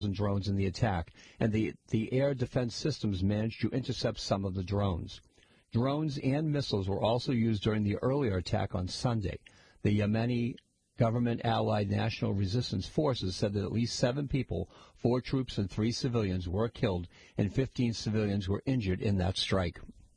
drones in the attack, and the air defense systems managed to intercept some of the drones. Drones and missiles were also used during the earlier attack on Sunday. The Yemeni government-allied National Resistance Forces said that at least 7 people, 4 troops and 3 civilians, were killed, and 15 civilians were injured in that strike.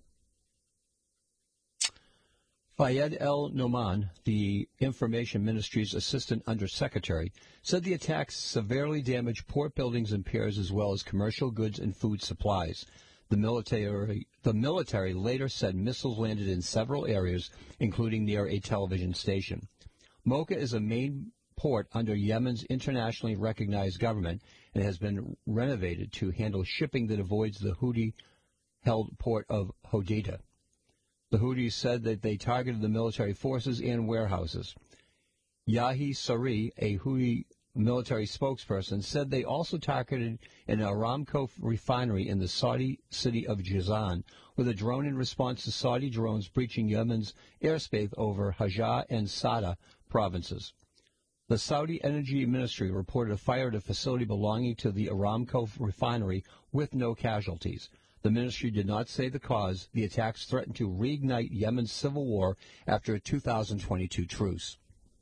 Fayed El-Noman, the Information Ministry's Assistant Undersecretary, said the attacks severely damaged port buildings and piers as well as commercial goods and food supplies. The military later said missiles landed in several areas, including near a television station. Mocha is a main port under Yemen's internationally recognized government and has been renovated to handle shipping that avoids the Houthi-held port of Hodeidah. The Houthis said that they targeted the military forces and warehouses. Yahi Sari, a Houthi military spokesperson, said they also targeted an Aramco refinery in the Saudi city of Jizan with a drone in response to Saudi drones breaching Yemen's airspace over Hajjah and Sada provinces. The Saudi Energy Ministry reported a fire at a facility belonging to the Aramco refinery with no casualties. The ministry did not say the cause. The attacks threatened to reignite Yemen's civil war after a 2022 truce.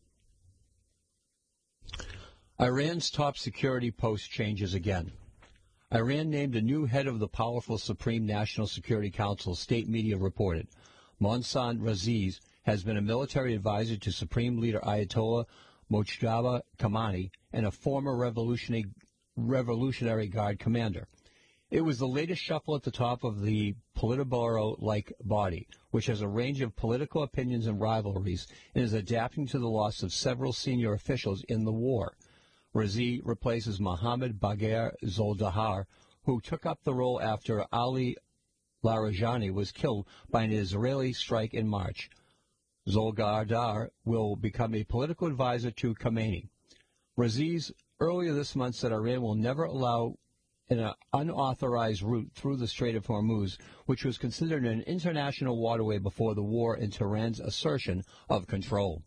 Iran's top security post changes again. Iran named a new head of the powerful Supreme National Security Council, state media reported. Mohsen Raziz has been a military advisor to Supreme Leader Ayatollah Mojtaba Khamenei and a former Revolutionary Guard commander. It was the latest shuffle at the top of the Politburo-like body, which has a range of political opinions and rivalries and is adapting to the loss of several senior officials in the war. Razi replaces Mohammad Bagher Zoldahar, who took up the role after Ali Larijani was killed by an Israeli strike in March. Zoldahar will become a political advisor to Khamenei. Raziz earlier this month said Iran will never allow an unauthorized route through the Strait of Hormuz, which was considered an international waterway before the war, and Tehran's assertion of control.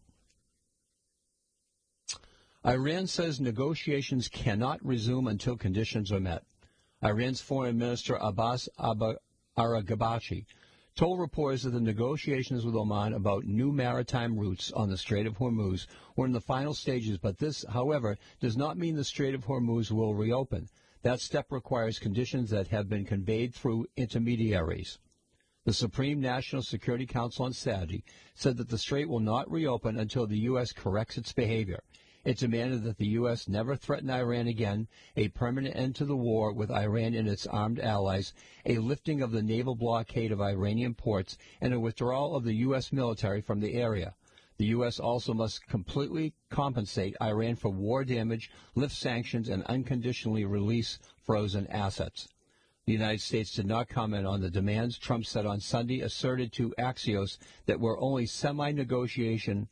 Iran says negotiations cannot resume until conditions are met. Iran's Foreign Minister Abbas Araghbachi told reporters that the negotiations with Oman about new maritime routes on the Strait of Hormuz were in the final stages, but this, however, does not mean the Strait of Hormuz will reopen. That step requires conditions that have been conveyed through intermediaries. The Supreme National Security Council on Saturday said that the strait will not reopen until the U.S. corrects its behavior. It demanded that the U.S. never threaten Iran again, a permanent end to the war with Iran and its armed allies, a lifting of the naval blockade of Iranian ports, and a withdrawal of the U.S. military from the area. The U.S. also must completely compensate Iran for war damage, lift sanctions, and unconditionally release frozen assets. The United States did not comment on the demands. Trump said on Sunday, asserted to Axios that we're only semi-negotiating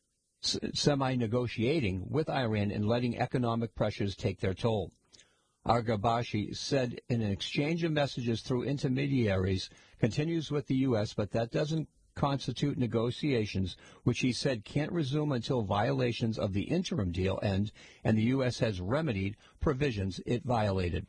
with Iran and letting economic pressures take their toll. Araghbachi said in an exchange of messages through intermediaries continues with the U.S., but that doesn't constitute negotiations, which he said can't resume until violations of the interim deal end, and the U.S. has remedied provisions it violated.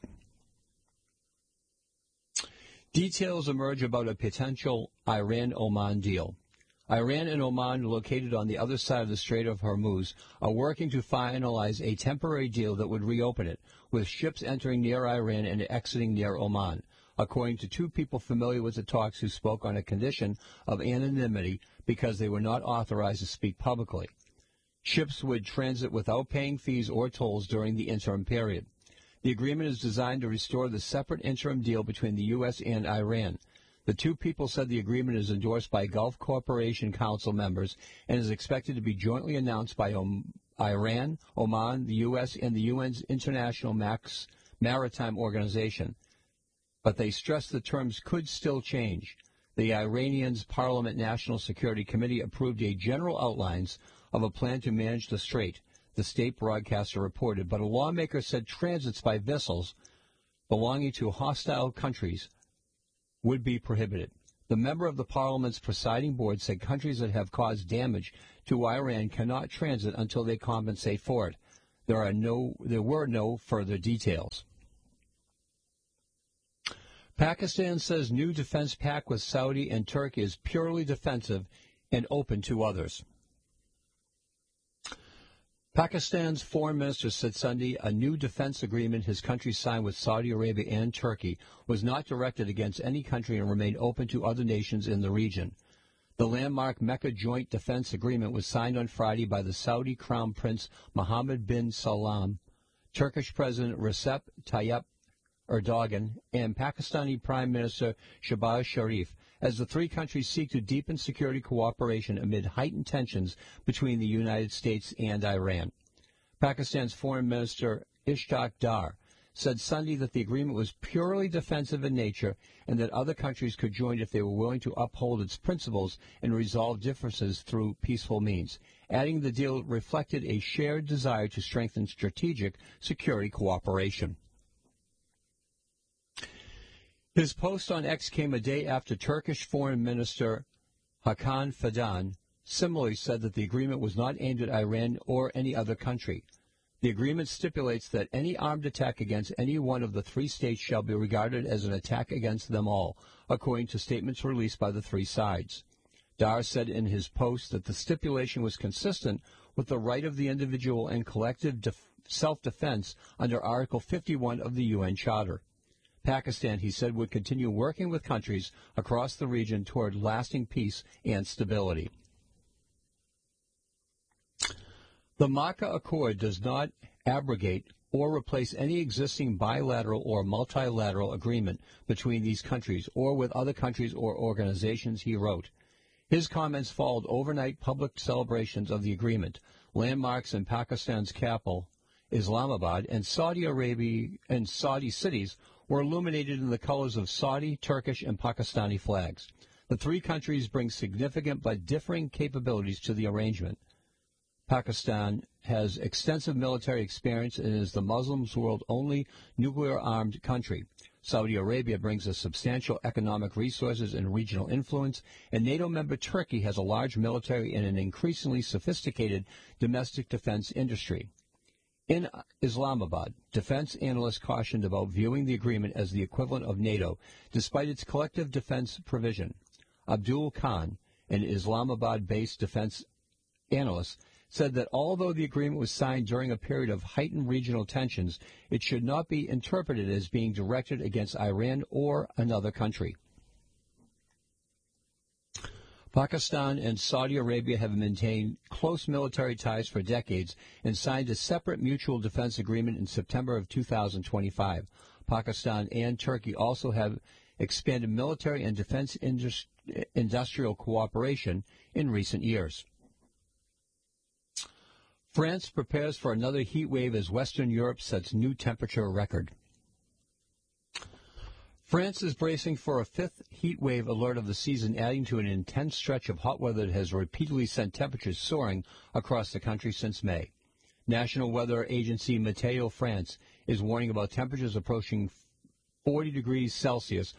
Details emerge about a potential Iran-Oman deal. Iran and Oman, located on the other side of the Strait of Hormuz, are working to finalize a temporary deal that would reopen it, with ships entering near Iran and exiting near Oman, according to 2 people familiar with the talks who spoke on a condition of anonymity because they were not authorized to speak publicly. Ships would transit without paying fees or tolls during the interim period. The agreement is designed to restore the separate interim deal between the U.S. and Iran. The 2 people said the agreement is endorsed by Gulf Cooperation Council members and is expected to be jointly announced by Iran, Oman, the U.S., and the UN's International Maritime Organization. But they stressed the terms could still change. The Iranians' Parliament National Security Committee approved a general outlines of a plan to manage the strait, the state broadcaster reported, but a lawmaker said transits by vessels belonging to hostile countries would be prohibited. The member of the Parliament's presiding board said countries that have caused damage to Iran cannot transit until they compensate for it. There were no further details. Pakistan says new defense pact with Saudi and Turkey is purely defensive and open to others. Pakistan's foreign minister said Sunday a new defense agreement his country signed with Saudi Arabia and Turkey was not directed against any country and remained open to other nations in the region. The landmark Mecca Joint Defense Agreement was signed on Friday by the Saudi Crown Prince Mohammed bin Salman, Turkish President Recep Tayyip Erdogan, and Pakistani Prime Minister Shehbaz Sharif, as the three countries seek to deepen security cooperation amid heightened tensions between the United States and Iran. Pakistan's Foreign Minister Ishaq Dar said Sunday that the agreement was purely defensive in nature and that other countries could join if they were willing to uphold its principles and resolve differences through peaceful means, adding the deal reflected a shared desire to strengthen strategic security cooperation. His post on X came a day after Turkish Foreign Minister Hakan Fidan similarly said that the agreement was not aimed at Iran or any other country. The agreement stipulates that any armed attack against any one of the three states shall be regarded as an attack against them all, according to statements released by the three sides. Dar said in his post that the stipulation was consistent with the right of the individual and collective self-defense under Article 51 of the UN Charter. Pakistan, he said, would continue working with countries across the region toward lasting peace and stability. The Makkah Accord does not abrogate or replace any existing bilateral or multilateral agreement between these countries or with other countries or organizations, he wrote. His comments followed overnight public celebrations of the agreement. Landmarks in Pakistan's capital, Islamabad, and Saudi Arabia and Saudi cities were illuminated in the colors of Saudi, Turkish, and Pakistani flags. The three countries bring significant but differing capabilities to the arrangement. Pakistan has extensive military experience and is the Muslim world's only nuclear-armed country. Saudi Arabia brings us substantial economic resources and regional influence, and NATO member Turkey has a large military and an increasingly sophisticated domestic defense industry. In Islamabad, defense analysts cautioned about viewing the agreement as the equivalent of NATO, despite its collective defense provision. Abdul Khan, an Islamabad-based defense analyst, said that although the agreement was signed during a period of heightened regional tensions, it should not be interpreted as being directed against Iran or another country. Pakistan and Saudi Arabia have maintained close military ties for decades and signed a separate mutual defense agreement in September of 2025. Pakistan and Turkey also have expanded military and defense industrial cooperation in recent years. France prepares for another heat wave as Western Europe sets new temperature record. France is bracing for a fifth heat wave alert of the season, adding to an intense stretch of hot weather that has repeatedly sent temperatures soaring across the country since May. National Weather Agency Meteo France is warning about temperatures approaching 40 degrees Celsius,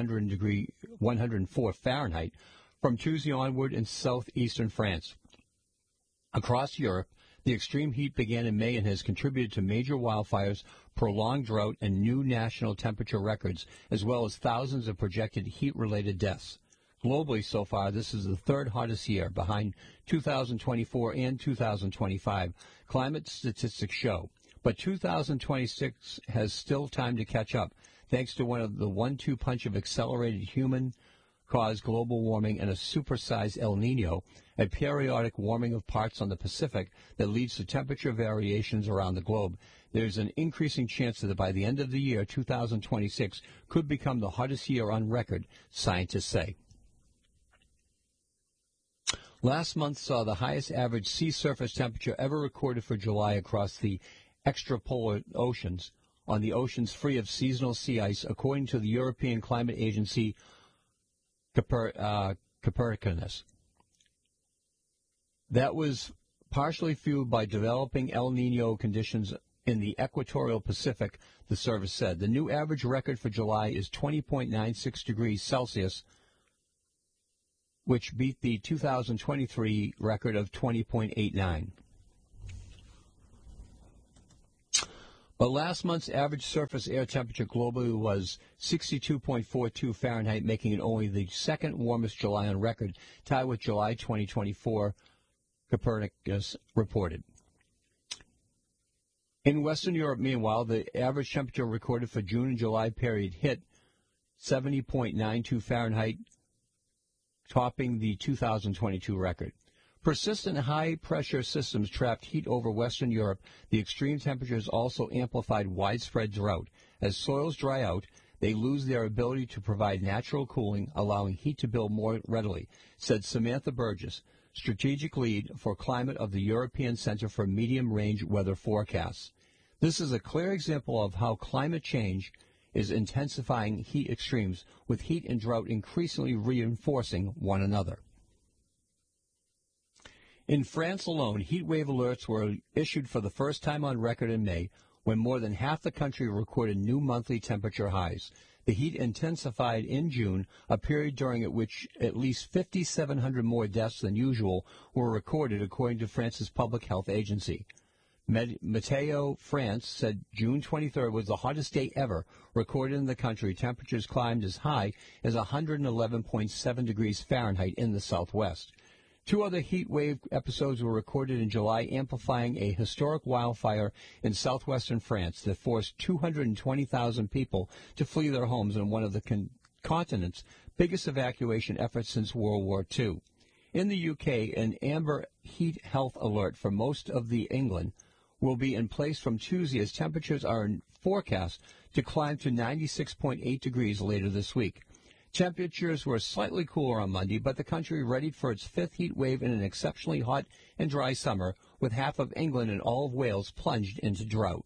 104 Fahrenheit, from Tuesday onward in southeastern France. Across Europe, the extreme heat began in May and has contributed to major wildfires, prolonged drought, and new national temperature records, as well as thousands of projected heat-related deaths. Globally so far, this is the third hottest year, behind 2024 and 2025, climate statistics show. But 2026 has still time to catch up, thanks to one of the 1-2 punch of accelerated human-caused global warming and a supersized El Nino, a periodic warming of parts on the Pacific that leads to temperature variations around the globe. There's an increasing chance that by the end of the year, 2026 could become the hottest year on record, scientists say. Last month saw the highest average sea surface temperature ever recorded for July across the extrapolar oceans, on the oceans free of seasonal sea ice, according to the European Climate Agency Copernicus. That was partially fueled by developing El Nino conditions in the equatorial Pacific, the service said. The new average record for July is 20.96 degrees Celsius, which beat the 2023 record of 20.89. But last month's average surface air temperature globally was 62.42 Fahrenheit, making it only the second warmest July on record, tied with July 2024, Copernicus reported. In Western Europe, meanwhile, the average temperature recorded for June and July period hit 70.92 Fahrenheit, topping the 2022 record. Persistent high-pressure systems trapped heat over Western Europe. The extreme temperatures also amplified widespread drought. As soils dry out, they lose their ability to provide natural cooling, allowing heat to build more readily, said Samantha Burgess, strategic lead for climate of the European Center for Medium-Range Weather Forecasts. This is a clear example of how climate change is intensifying heat extremes, with heat and drought increasingly reinforcing one another. In France alone, heat wave alerts were issued for the first time on record in May, when more than half the country recorded new monthly temperature highs. The heat intensified in June, a period during which at least 5,700 more deaths than usual were recorded, according to France's public health agency. Météo France said June 23rd was the hottest day ever recorded in the country. Temperatures climbed as high as 111.7 degrees Fahrenheit in the southwest. Two other heat wave episodes were recorded in July, amplifying a historic wildfire in southwestern France that forced 220,000 people to flee their homes in one of the continent's biggest evacuation efforts since World War II. In the UK, an amber heat health alert for most of England will be in place from Tuesday, as temperatures are forecast to climb to 96.8 degrees later this week. Temperatures were slightly cooler on Monday, but the country readied for its fifth heat wave in an exceptionally hot and dry summer, with half of England and all of Wales plunged into drought.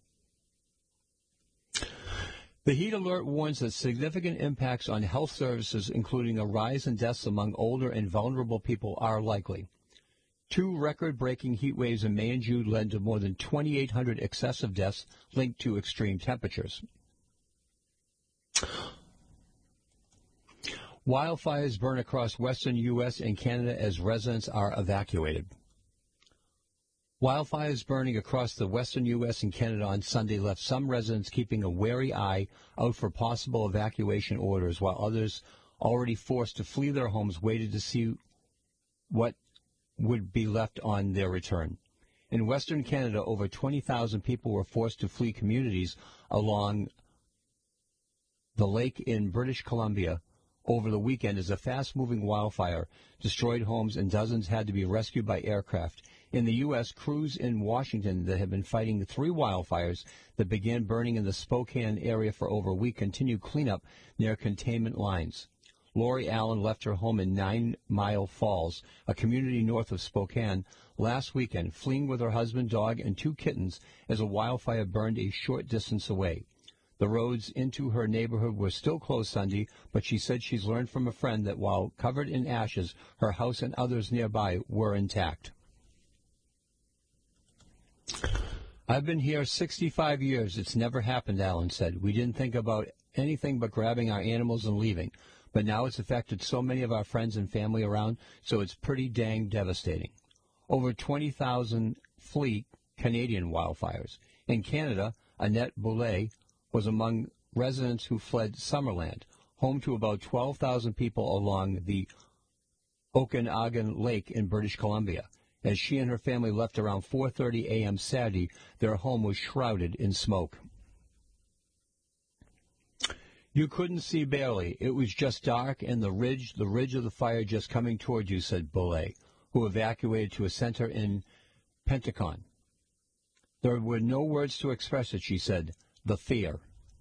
The heat alert warns that significant impacts on health services, including a rise in deaths among older and vulnerable people, are likely. Two record-breaking heat waves in May and June led to more than 2,800 excessive deaths linked to extreme temperatures. Wildfires burn across western U.S. and Canada as residents are evacuated. Wildfires burning across the western U.S. and Canada on Sunday left some residents keeping a wary eye out for possible evacuation orders, while others, already forced to flee their homes, waited to see what would be left on their return. In western Canada, over 20,000 people were forced to flee communities along the lake in British Columbia over the weekend as a fast-moving wildfire destroyed homes and dozens had to be rescued by aircraft. In the U.S., crews in Washington that have been fighting the three wildfires that began burning in the Spokane area for over a week continue cleanup near containment lines. Lori Allen left her home in 9 Mile Falls, a community north of Spokane, last weekend, fleeing with her husband, dog, and 2 kittens as a wildfire burned a short distance away. The roads into her neighborhood were still closed Sunday, but she said she's learned from a friend that while covered in ashes, her house and others nearby were intact. I've been here 65 years. It's never happened, Allen said. We didn't think about anything but grabbing our animals and leaving. But now it's affected so many of our friends and family around, so it's pretty dang devastating. Over 20,000 flee Canadian wildfires. In Canada, Annette Boulay was among residents who fled Summerland, home to about 12,000 people along the Okanagan Lake in British Columbia. As she and her family left around 4:30 a.m. Saturday, their home was shrouded in smoke. You couldn't see barely. It was just dark and the ridge of the fire just coming toward you, said Boulay, who evacuated to a center in Penticon. There were no words to express it, she said. The fear.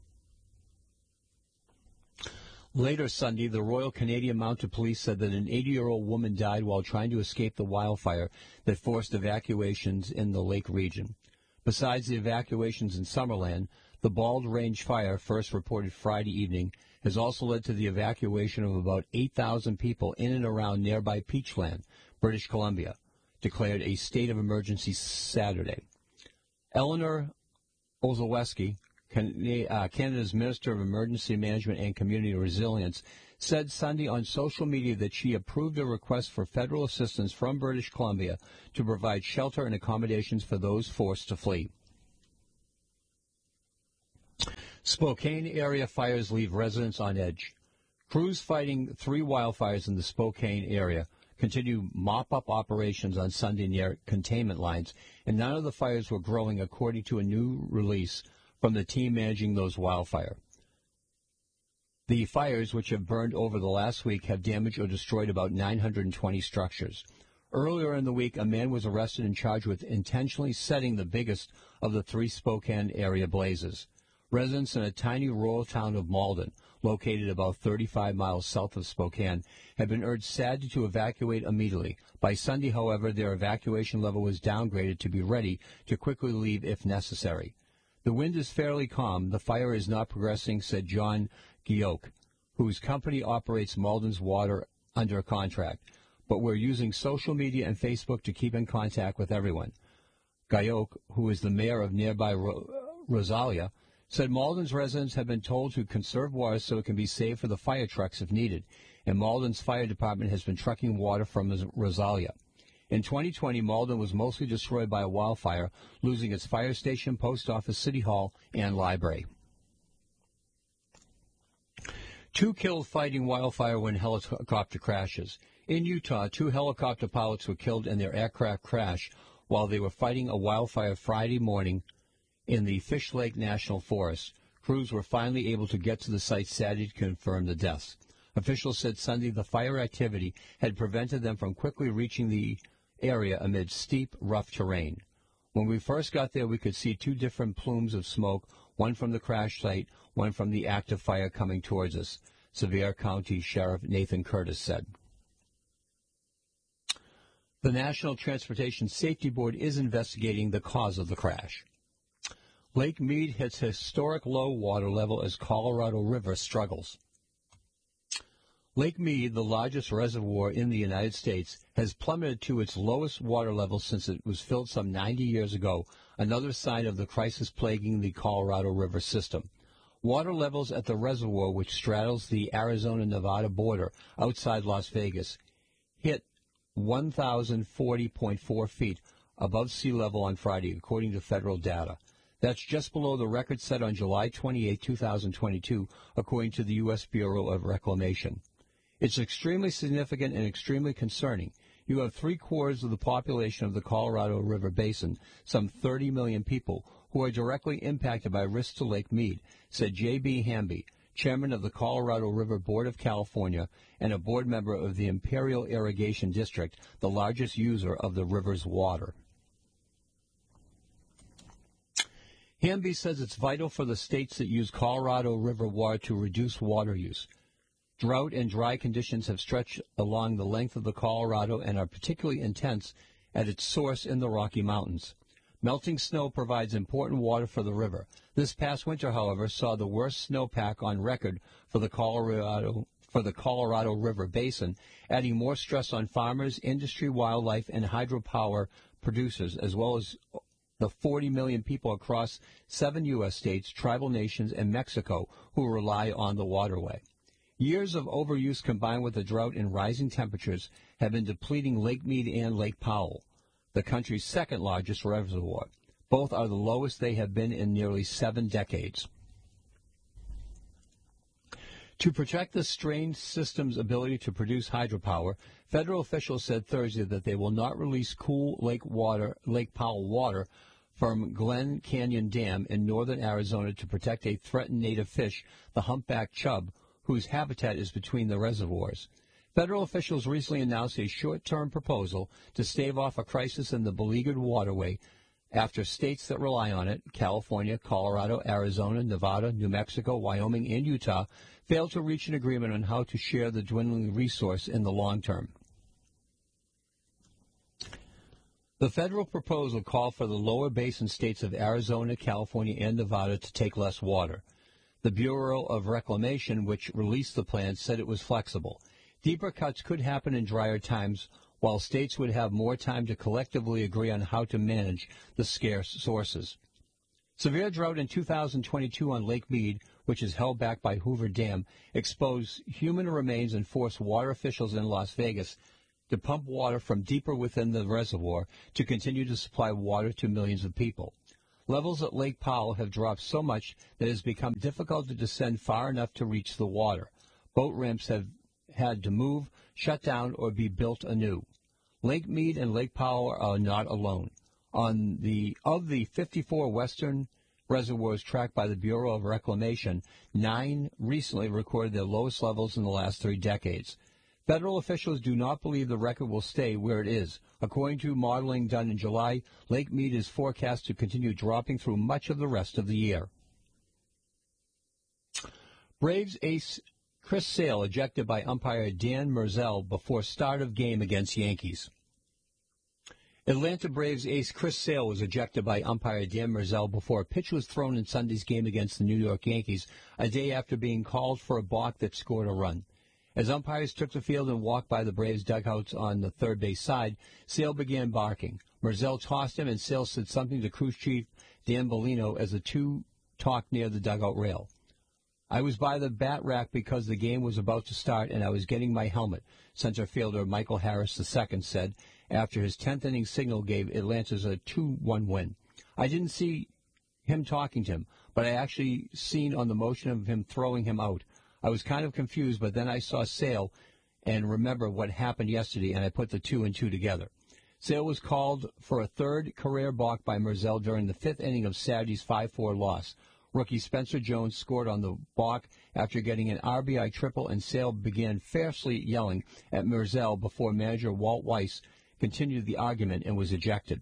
Later Sunday, the Royal Canadian Mounted Police said that an 80-year-old woman died while trying to escape the wildfire that forced evacuations in the lake region. Besides the evacuations in Summerland, the Bald Range fire, first reported Friday evening, has also led to the evacuation of about 8,000 people in and around nearby Peachland, British Columbia, declared a state of emergency Saturday. Eleanor Olszewski, Canada's Minister of Emergency Management and Community Resilience, said Sunday on social media that she approved a request for federal assistance from British Columbia to provide shelter and accommodations for those forced to flee. Spokane area fires leave residents on edge. Crews fighting 3 wildfires in the Spokane area continue mop-up operations on Sunday near containment lines, and none of the fires were growing, according to a new release from the team managing those wildfires. The fires, which have burned over the last week, have damaged or destroyed about 920 structures. Earlier in the week, a man was arrested and charged with intentionally setting the biggest of the 3 Spokane area blazes. Residents in a tiny rural town of Malden, located about 35 miles south of Spokane, have been urged Saturday to evacuate immediately. By Sunday, however, their evacuation level was downgraded to be ready to quickly leave if necessary. The wind is fairly calm. The fire is not progressing, said John Gioke, whose company operates Malden's water under contract, but we're using social media and Facebook to keep in contact with everyone. Gioke, who is the mayor of nearby Rosalia, said Malden's residents have been told to conserve water so it can be saved for the fire trucks if needed, and Malden's fire department has been trucking water from Rosalia. In 2020, Malden was mostly destroyed by a wildfire, losing its fire station, post office, city hall, and library. 2 killed fighting wildfire when helicopter crashes. In Utah, 2 helicopter pilots were killed in their aircraft crash while they were fighting a wildfire Friday morning in the Fish Lake National Forest. Crews were finally able to get to the site Saturday to confirm the deaths. Officials said Sunday the fire activity had prevented them from quickly reaching the area amid steep, rough terrain. When we first got there, we could see 2 different plumes of smoke, one from the crash site, one from the active fire coming towards us, Sevier County Sheriff Nathan Curtis said. The National Transportation Safety Board is investigating the cause of the crash. Lake Mead hits historic low water level as Colorado River struggles. Lake Mead, the largest reservoir in the United States, has plummeted to its lowest water level since it was filled some 90 years ago, another sign of the crisis plaguing the Colorado River system. Water levels at the reservoir, which straddles the Arizona-Nevada border outside Las Vegas, hit 1,040.4 feet above sea level on Friday, according to federal data. That's just below the record set on July 28, 2022, according to the U.S. Bureau of Reclamation. It's extremely significant and extremely concerning. You have 3/4 of the population of the Colorado River Basin, some 30 million people, who are directly impacted by risks to Lake Mead, said J.B. Hamby, chairman of the Colorado River Board of California and a board member of the Imperial Irrigation District, the largest user of the river's water. Hamby says it's vital for the states that use Colorado River water to reduce water use. Drought and dry conditions have stretched along the length of the Colorado and are particularly intense at its source in the Rocky Mountains. Melting snow provides important water for the river. This past winter, however, saw the worst snowpack on record for the Colorado River Basin, adding more stress on farmers, industry, wildlife, and hydropower producers, as well as the 40 million people across 7 U.S. states, tribal nations, and Mexico who rely on the waterway. Years of overuse combined with the drought and rising temperatures have been depleting Lake Mead and Lake Powell, the country's second largest reservoir. Both are the lowest they have been in nearly 7 decades. To protect the strained system's ability to produce hydropower, federal officials said Thursday that they will not release cool Lake Powell water from Glen Canyon Dam in northern Arizona to protect a threatened native fish, the humpback chub, whose habitat is between the reservoirs. Federal officials recently announced a short-term proposal to stave off a crisis in the beleaguered waterway after states that rely on it, California, Colorado, Arizona, Nevada, New Mexico, Wyoming, and Utah, failed to reach an agreement on how to share the dwindling resource in the long term. The federal proposal called for the lower basin states of Arizona, California, and Nevada to take less water. The Bureau of Reclamation, which released the plan, said it was flexible. Deeper cuts could happen in drier times, while states would have more time to collectively agree on how to manage the scarce sources. Severe drought in 2022 on Lake Mead, which is held back by Hoover Dam, exposed human remains and forced water officials in Las Vegas to pump water from deeper within the reservoir to continue to supply water to millions of people. Levels at Lake Powell have dropped so much that it has become difficult to descend far enough to reach the water. Boat ramps have had to move, shut down, or be built anew. Lake Mead and Lake Powell are not alone. Of the 54 western reservoirs tracked by the Bureau of Reclamation, 9 recently recorded their lowest levels in the last 3 decades. Federal officials do not believe the record will stay where it is. According to modeling done in July, Lake Mead is forecast to continue dropping through much of the rest of the year. Braves ace Chris Sale ejected by umpire Dan Merzel before start of game against Yankees. Atlanta Braves ace Chris Sale was ejected by umpire Dan Merzel before a pitch was thrown in Sunday's game against the New York Yankees, a day after being called for a balk that scored a run. As umpires took the field and walked by the Braves' dugouts on the third base side, Sale began barking. Merzel tossed him, and Sale said something to crew chief Dan Bellino as the two talked near the dugout rail. "I was by the bat rack because the game was about to start, and I was getting my helmet," center fielder Michael Harris II said after his 10th inning signal gave Atlanta's a 2-1 win. "I didn't see him talking to him, but I actually seen on the motion of him throwing him out. I was kind of confused, but then I saw Sale and remember what happened yesterday, and I put the 2 and 2 together." Sale was called for a third career balk by Merzel during the 5th inning of Saturday's 5-4 loss. Rookie Spencer Jones scored on the balk after getting an RBI triple, and Sale began fiercely yelling at Merzel before manager Walt Weiss continued the argument and was ejected.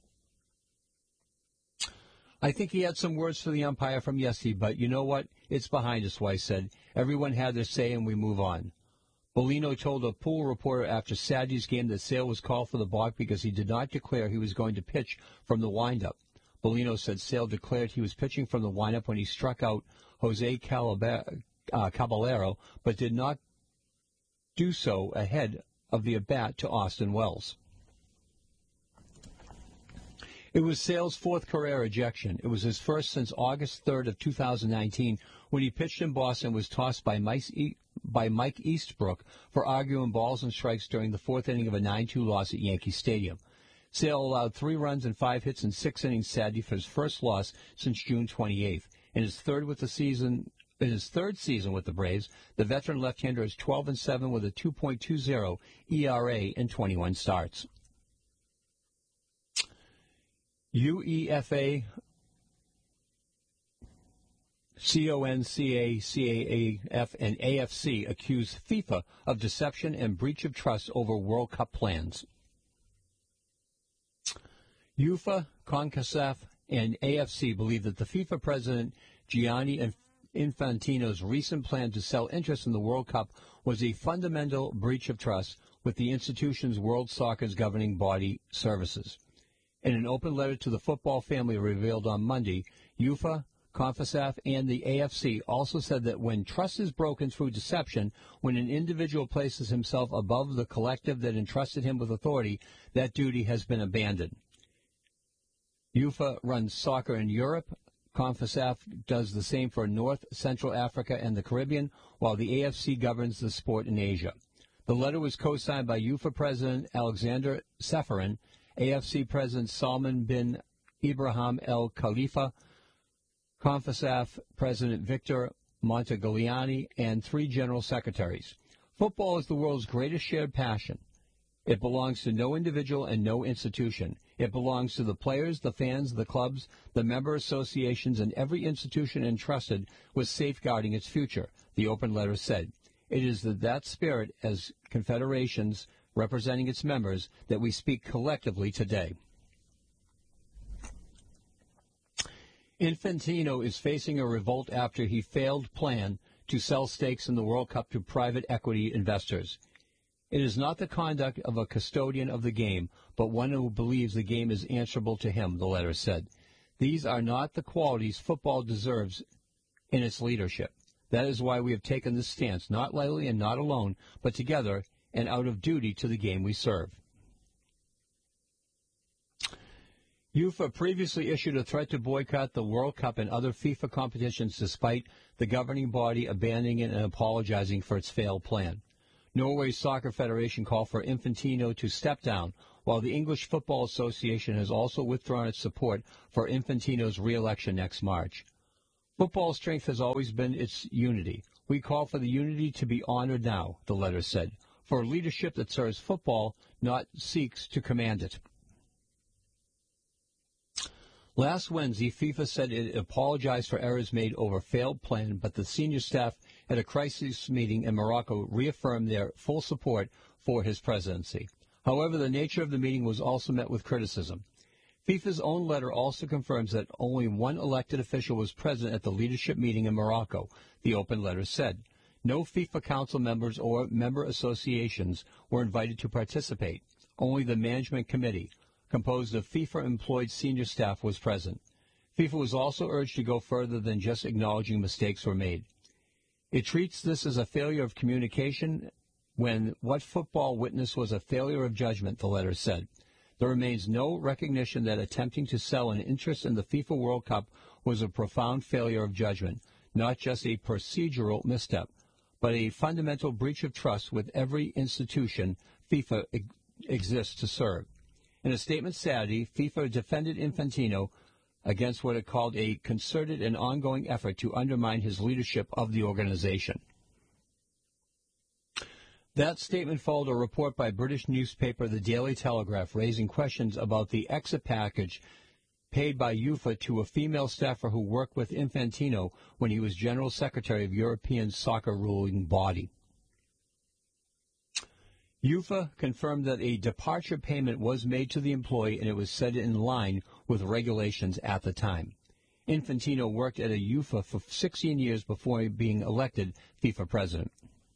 "I think he had some words for the umpire from yesterday, but you know what? It's behind us," Weiss said. "Everyone had their say, and we move on." Bellino told a pool reporter after Saturday's game that Sale was called for the balk because he did not declare he was going to pitch from the windup. Bellino said Sale declared he was pitching from the windup when he struck out Jose Caballero, but did not do so ahead of the at-bat to Austin Wells. It was Sale's 4th career ejection. It was his first since August 3rd of 2019 when he pitched in Boston and was tossed by Mike Eastbrook for arguing balls and strikes during the 4th inning of a 9-2 loss at Yankee Stadium. Sale allowed 3 runs and 5 hits in 6 innings Saturday for his first loss since June 28th. In his third season with the Braves, the veteran left-hander is 12-7 with a 2.20 ERA in 21 starts. UEFA, CONCACAF, and AFC accuse FIFA of deception and breach of trust over World Cup plans. UEFA, CONCACAF, and AFC believe that the FIFA president Gianni Infantino's recent plan to sell interest in the World Cup was a fundamental breach of trust with the institution's World Soccer's governing body services. In an open letter to the football family revealed on Monday, UEFA, CONCACAF, and the AFC also said that when trust is broken through deception, when an individual places himself above the collective that entrusted him with authority, that duty has been abandoned. UEFA runs soccer in Europe. CONCACAF does the same for North, Central Africa, and the Caribbean, while the AFC governs the sport in Asia. The letter was co-signed by UEFA President Alexander Ceferin, AFC President Salman bin Ibrahim Al Khalifa, CONCACAF President Victor Montagliani, and 3 general secretaries. Football is the world's greatest shared passion. It belongs to no individual and no institution. It belongs to the players, the fans, the clubs, the member associations, and every institution entrusted with safeguarding its future, the open letter said. It is that spirit, as confederations representing its members, that we speak collectively today. Infantino is facing a revolt after he failed plan to sell stakes in the World Cup to private equity investors. It is not the conduct of a custodian of the game, but one who believes the game is answerable to him, the letter said. These are not the qualities football deserves in its leadership. That is why we have taken this stance, not lightly and not alone, but together and out of duty to the game we serve. UEFA previously issued a threat to boycott the World Cup and other FIFA competitions despite the governing body abandoning it and apologizing for its failed plan. Norway's Soccer Federation called for Infantino to step down, while the English Football Association has also withdrawn its support for Infantino's re-election next March. Football's strength has always been its unity. We call for the unity to be honored now, the letter said, for a leadership that serves football, not seeks to command it. Last Wednesday, FIFA said it apologized for errors made over failed plan, but the senior staff at a crisis meeting in Morocco reaffirmed their full support for his presidency. However, the nature of the meeting was also met with criticism. FIFA's own letter also confirms that only one elected official was present at the leadership meeting in Morocco, the open letter said. No FIFA council members or member associations were invited to participate. Only the management committee, composed of FIFA-employed senior staff, was present. FIFA was also urged to go further than just acknowledging mistakes were made. It treats this as a failure of communication when what football witnessed was a failure of judgment, the letter said. There remains no recognition that attempting to sell an interest in the FIFA World Cup was a profound failure of judgment, not just a procedural misstep, but a fundamental breach of trust with every institution FIFA exists to serve. In a statement Saturday, FIFA defended Infantino against what it called a concerted and ongoing effort to undermine his leadership of the organization. That statement followed a report by British newspaper The Daily Telegraph raising questions about the exit package paid by UEFA to a female staffer who worked with Infantino when he was General Secretary of European soccer ruling body. UEFA confirmed that a departure payment was made to the employee and it was set in line with regulations at the time. Infantino worked at a UEFA for 16 years before being elected FIFA president.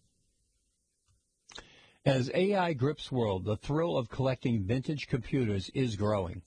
As AI grips world, the thrill of collecting vintage computers is growing.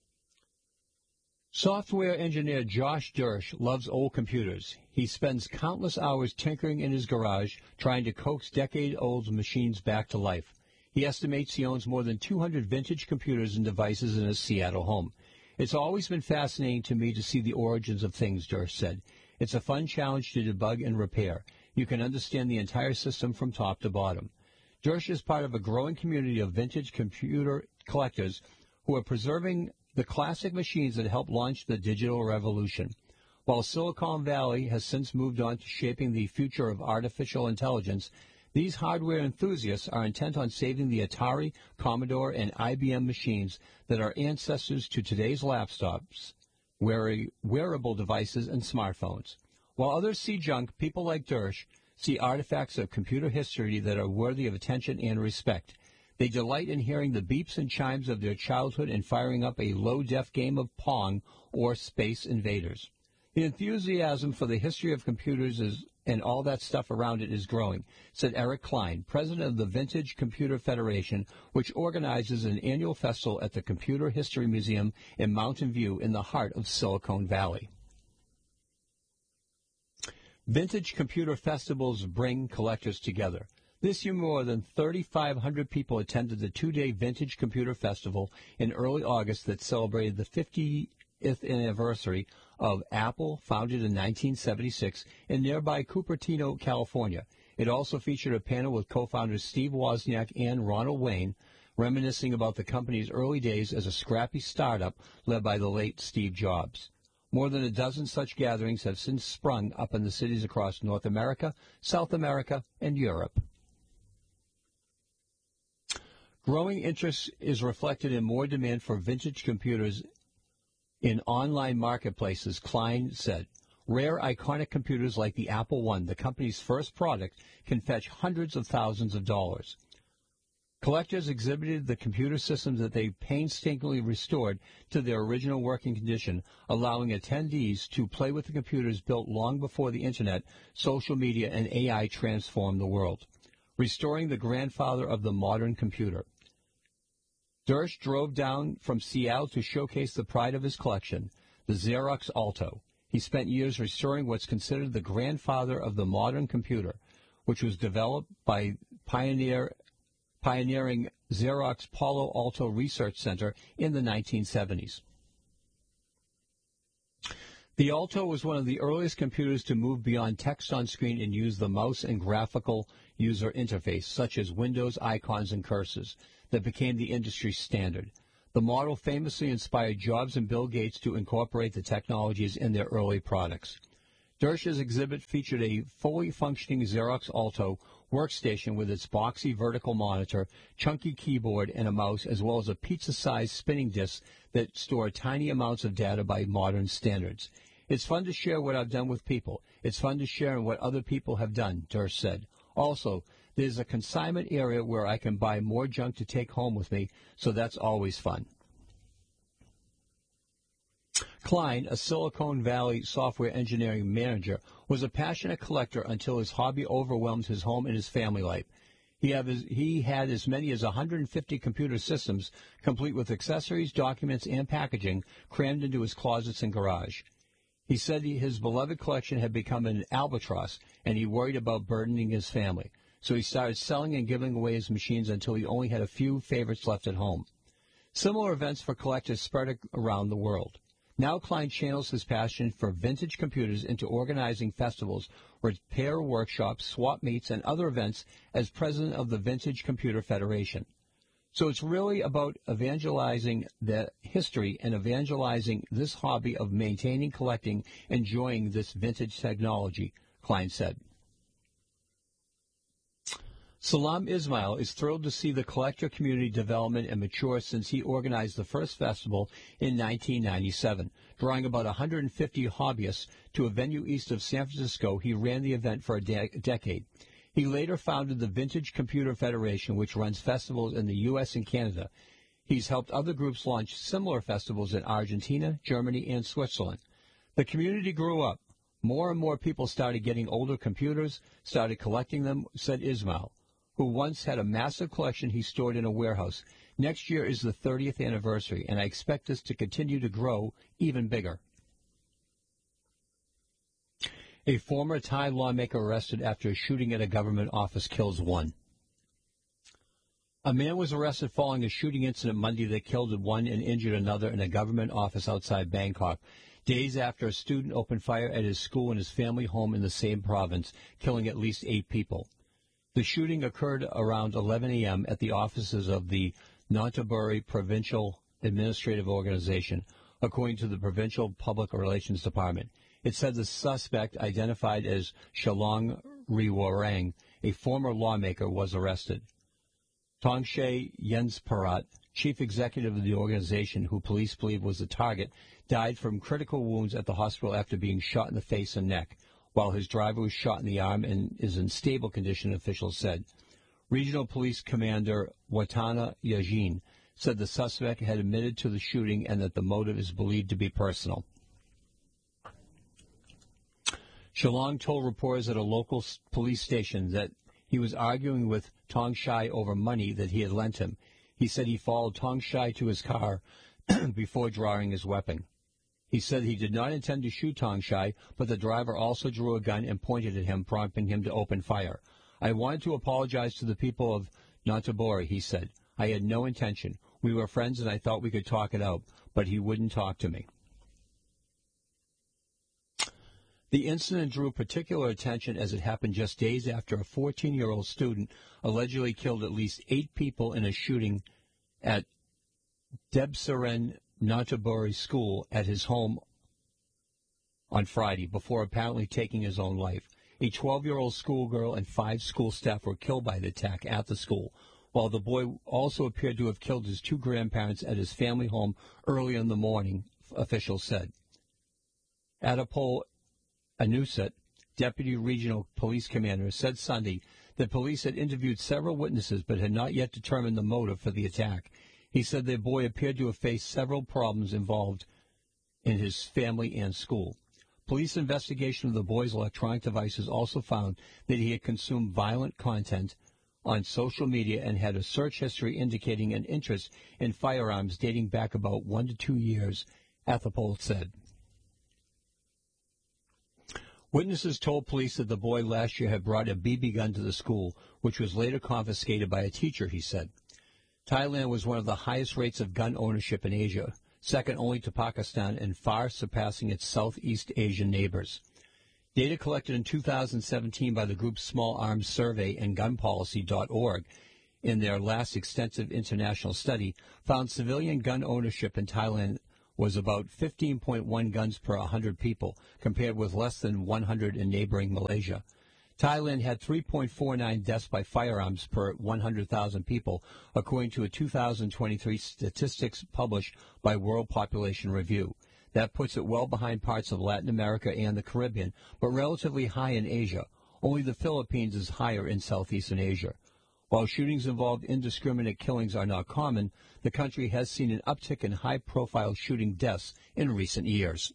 Software engineer Josh Dersh loves old computers. He spends countless hours tinkering in his garage, trying to coax decade-old machines back to life. He estimates he owns more than 200 vintage computers and devices in his Seattle home. It's always been fascinating to me to see the origins of things, Dersh said. It's a fun challenge to debug and repair. You can understand the entire system from top to bottom. Dersh is part of a growing community of vintage computer collectors who are preserving the classic machines that helped launch the digital revolution. While Silicon Valley has since moved on to shaping the future of artificial intelligence, these hardware enthusiasts are intent on saving the Atari, Commodore, and IBM machines that are ancestors to today's laptops, wearable devices, and smartphones. While others see junk, people like Dersh see artifacts of computer history that are worthy of attention and respect. They delight in hearing the beeps and chimes of their childhood and firing up a low-def game of Pong or Space Invaders. The enthusiasm for the history of computers and all that stuff around it is growing, said Eric Klein, president of the Vintage Computer Federation, which organizes an annual festival at the Computer History Museum in Mountain View in the heart of Silicon Valley. Vintage computer festivals bring collectors together. This year, more than 3,500 people attended the two-day Vintage Computer Festival in early August that celebrated the 50th anniversary of Apple, founded in 1976 in nearby Cupertino, California. It also featured a panel with co-founders Steve Wozniak and Ronald Wayne, reminiscing about the company's early days as a scrappy startup led by the late Steve Jobs. More than a dozen such gatherings have since sprung up in the cities across North America, South America, and Europe. Growing interest is reflected in more demand for vintage computers in online marketplaces, Klein said. Rare, iconic computers like the Apple I, the company's first product, can fetch hundreds of thousands of dollars. Collectors exhibited the computer systems that they painstakingly restored to their original working condition, allowing attendees to play with the computers built long before the Internet, social media, and AI transformed the world, restoring the grandfather of the modern computer. Dersh drove down from Seattle to showcase the pride of his collection, the Xerox Alto. He spent years restoring what's considered the grandfather of the modern computer, which was developed by pioneering Xerox Palo Alto Research Center in the 1970s. The Alto was one of the earliest computers to move beyond text on screen and use the mouse and graphical user interface, such as windows, icons, and cursors. that became the industry standard. The model famously inspired Jobs and Bill Gates to incorporate the technologies in their early products. Dersch's exhibit featured a fully functioning Xerox Alto workstation with its boxy vertical monitor, chunky keyboard, and a mouse, as well as a pizza-sized spinning disk that stored tiny amounts of data by modern standards. It's fun to share what I've done with people. It's fun to share in what other people have done, Dersch said. Also, there's a consignment area where I can buy more junk to take home with me, so that's always fun. Klein, a Silicon Valley software engineering manager, was a passionate collector until his hobby overwhelmed his home and his family life. He had as many as 150 computer systems, complete with accessories, documents, and packaging, crammed into his closets and garage. He said his beloved collection had become an albatross, and he worried about burdening his family. So he started selling and giving away his machines until he only had a few favorites left at home. Similar events for collectors spread around the world. Now Klein channels his passion for vintage computers into organizing festivals, repair workshops, swap meets, and other events as president of the Vintage Computer Federation. So it's really about evangelizing the history and evangelizing this hobby of maintaining, collecting, enjoying this vintage technology, Klein said. Salam Ismail is thrilled to see the collector community development and mature since he organized the first festival in 1997. Drawing about 150 hobbyists to a venue east of San Francisco, he ran the event for a decade. He later founded the Vintage Computer Federation, which runs festivals in the U.S. and Canada. He's helped other groups launch similar festivals in Argentina, Germany, and Switzerland. The community grew up. More and more people started getting older computers, started collecting them, said Ismail, who once had a massive collection he stored in a warehouse. Next year is the 30th anniversary, and I expect this to continue to grow even bigger. A former Thai lawmaker arrested after a shooting at a government office kills one. A man was arrested following a shooting incident Monday that killed one and injured another in a government office outside Bangkok, days after a student opened fire at his school and his family home in the same province, killing at least 8 people. The shooting occurred around 11 a.m. at the offices of the Nonthaburi Provincial Administrative Organization, according to the Provincial Public Relations Department. It said the suspect, identified as Shalong Riwarang, a former lawmaker, was arrested. Tongshay Yensparat, chief executive of the organization, who police believe was the target, died from critical wounds at the hospital after being shot in the face and neck, while his driver was shot in the arm and is in stable condition, officials said. Regional Police Commander Watana Yajin said the suspect had admitted to the shooting and that the motive is believed to be personal. Shalong told reporters at a local police station that he was arguing with Tongshay over money that he had lent him. He said he followed Tongshay to his car before drawing his weapon. He said he did not intend to shoot Tongshay, but the driver also drew a gun and pointed at him, prompting him to open fire. I wanted to apologize to the people of Nonthaburi, he said. I had no intention. We were friends and I thought we could talk it out, but he wouldn't talk to me. The incident drew particular attention as it happened just days after a 14-year-old student allegedly killed at least 8 people in a shooting at Debsaren Nonthaburi School at his home on Friday before apparently taking his own life. A 12-year-old schoolgirl and 5 school staff were killed by the attack at the school, while the boy also appeared to have killed his 2 grandparents at his family home early in the morning, officials said. Adipole Anusat, deputy regional police commander, said Sunday that police had interviewed several witnesses but had not yet determined the motive for the attack. He said their boy appeared to have faced several problems involved in his family and school. Police investigation of the boy's electronic devices also found that he had consumed violent content on social media and had a search history indicating an interest in firearms dating back about 1 to 2 years, Athapol said. Witnesses told police that the boy last year had brought a BB gun to the school, which was later confiscated by a teacher, he said. Thailand was one of the highest rates of gun ownership in Asia, second only to Pakistan and far surpassing its Southeast Asian neighbors. Data collected in 2017 by the group Small Arms Survey and GunPolicy.org in their last extensive international study, found civilian gun ownership in Thailand was about 15.1 guns per 100 people, compared with less than 100 in neighboring Malaysia. Thailand had 3.49 deaths by firearms per 100,000 people, according to a 2023 statistics published by World Population Review. That puts it well behind parts of Latin America and the Caribbean, but relatively high in Asia. Only the Philippines is higher in Southeastern Asia. While shootings involving indiscriminate killings are not common, the country has seen an uptick in high-profile shooting deaths in recent years.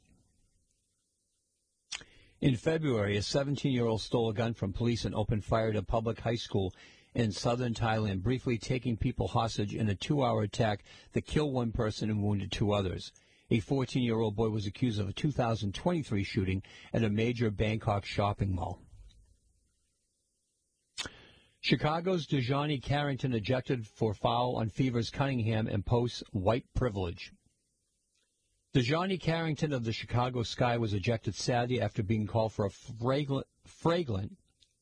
In February, a 17-year-old stole a gun from police and opened fire at a public high school in southern Thailand, briefly taking people hostage in a 2-hour attack that killed one person and wounded 2 others. A 14-year-old boy was accused of a 2023 shooting at a major Bangkok shopping mall. Chicago's Dejani Carrington ejected for foul on Fever's Cunningham and posts white privilege. Dejani Carrington of the Chicago Sky was ejected Saturday after being called for a flagrant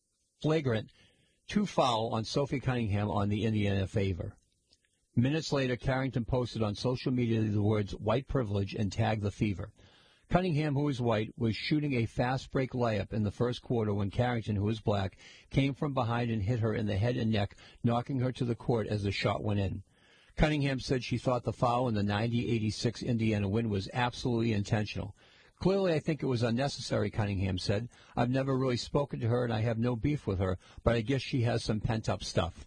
2 foul on Sophie Cunningham on the Indiana Fever. Minutes later, Carrington posted on social media the words white privilege and tagged the Fever. Cunningham, who is white, was shooting a fast break layup in the first quarter when Carrington, who is black, came from behind and hit her in the head and neck, knocking her to the court as the shot went in. Cunningham said she thought the foul in the 90-86 Indiana win was absolutely intentional. Clearly, I think it was unnecessary, Cunningham said. I've never really spoken to her and I have no beef with her, but I guess she has some pent-up stuff.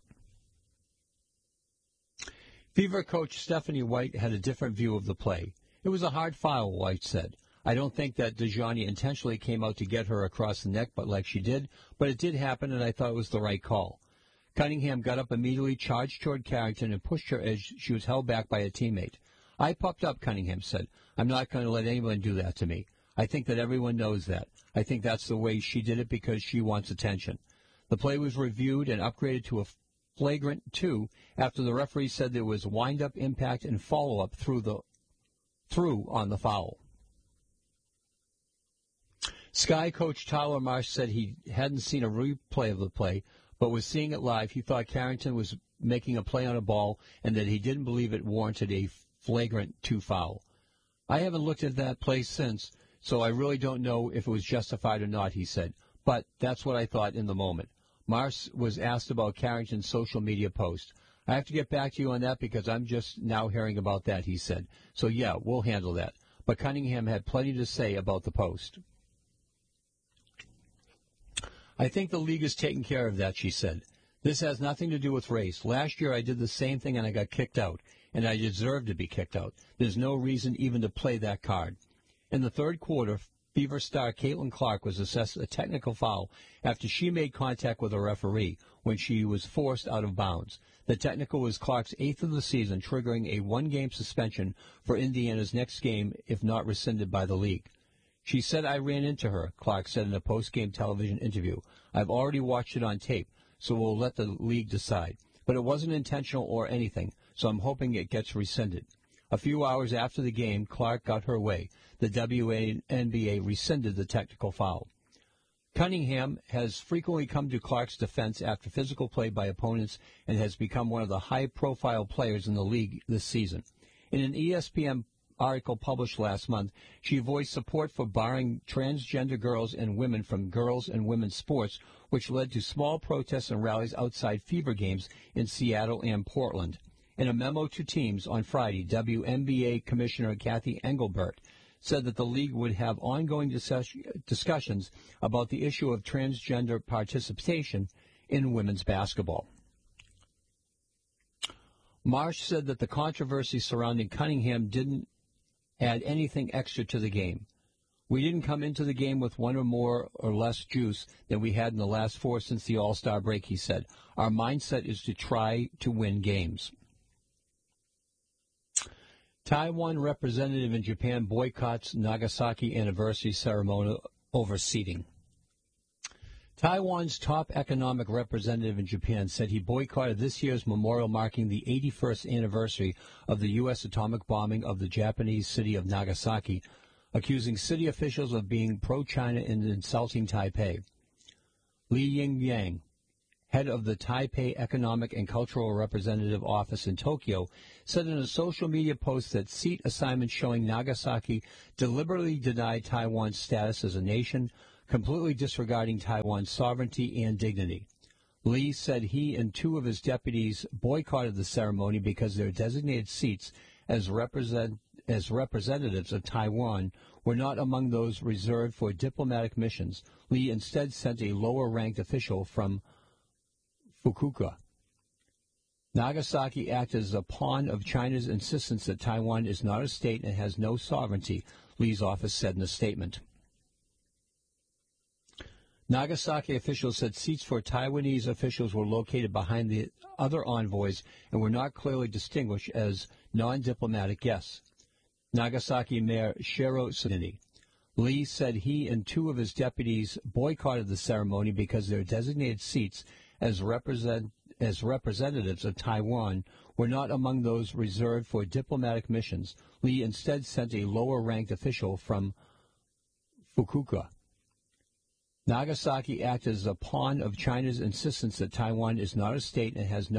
Fever coach Stephanie White had a different view of the play. It was a hard foul, White said. I don't think that Dejani intentionally came out to get her across the neck, but like she did, but it did happen, and I thought it was the right call. Cunningham got up immediately, charged toward Carrington, and pushed her as she was held back by a teammate. I popped up, Cunningham said. I'm not going to let anyone do that to me. I think that everyone knows that. I think that's the way she did it because she wants attention. The play was reviewed and upgraded to a flagrant 2 after the referee said there was wind-up, impact, and follow-up through on the foul. Sky coach Tyler Marsh said he hadn't seen a replay of the play, but was seeing it live. He thought Carrington was making a play on a ball and that he didn't believe it warranted a flagrant 2 foul. I haven't looked at that play since, so I really don't know if it was justified or not, he said. But that's what I thought in the moment. Marsh was asked about Carrington's social media post. I have to get back to you on that because I'm just now hearing about that, he said. So, yeah, we'll handle that. But Cunningham had plenty to say about the post. I think the league is taking care of that, she said. This has nothing to do with race. Last year I did the same thing and I got kicked out, and I deserved to be kicked out. There's no reason even to play that card. In the third quarter, Fever star Caitlin Clark was assessed a technical foul after she made contact with a referee when she was forced out of bounds. The technical was Clark's 8th of the season, triggering a 1-game suspension for Indiana's next game if not rescinded by the league. She said, I ran into her, Clark said in a post-game television interview. I've already watched it on tape, so we'll let the league decide. But it wasn't intentional or anything, so I'm hoping it gets rescinded. A few hours after the game, Clark got her way. The WNBA rescinded the technical foul. Cunningham has frequently come to Clark's defense after physical play by opponents and has become one of the high-profile players in the league this season. In an ESPN article published last month, she voiced support for barring transgender girls and women from girls and women's sports, which led to small protests and rallies outside Fever games in Seattle and Portland. In a memo to teams on Friday, WNBA Commissioner Kathy Engelbert said that the league would have ongoing discussions about the issue of transgender participation in women's basketball. Marsh said that the controversy surrounding Cunningham didn't add anything extra to the game. We didn't come into the game with one or more or less juice than we had in the last 4 since the All-Star break, he said. Our mindset is to try to win games. Taiwan representative in Japan boycotts Nagasaki anniversary ceremony over seating. Taiwan's top economic representative in Japan said he boycotted this year's memorial marking the 81st anniversary of the U.S. atomic bombing of the Japanese city of Nagasaki, accusing city officials of being pro-China and insulting Taipei. Li Yingyang head of the Taipei Economic and Cultural Representative Office in Tokyo, said in a social media post that seat assignments showing Nagasaki deliberately denied Taiwan's status as a nation, completely disregarding Taiwan's sovereignty and dignity. Lee said he and two of his deputies boycotted the ceremony because their designated seats as representatives of Taiwan were not among those reserved for diplomatic missions. Lee instead sent a lower-ranked official from Fukuoka. Nagasaki acted as a pawn of China's insistence that Taiwan is not a state and has no sovereignty, Lee's office said in a statement. Nagasaki officials said seats for Taiwanese officials were located behind the other envoys and were not clearly distinguished as non-diplomatic guests. Nagasaki Mayor Shiro Tsunini. Lee said he and two of his deputies boycotted the ceremony because their designated seats as representatives of Taiwan were not among those reserved for diplomatic missions. Lee instead sent a lower-ranked official from Fukuoka. Nagasaki acted as a pawn of China's insistence that Taiwan is not a state and has no